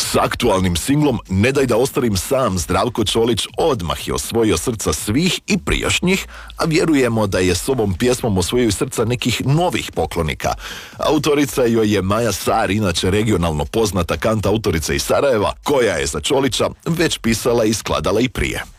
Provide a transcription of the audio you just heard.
S aktualnim singlom Ne daj da ostarim sam Zdravko Čolić odmah je osvojio srca svih i prijašnjih, a vjerujemo da je s ovom pjesmom osvojio srca nekih novih poklonika. Autorica joj je Maja Sar, inače regionalno poznata kantautorica iz Sarajeva, koja je za Čolića već pisala i skladala i prije.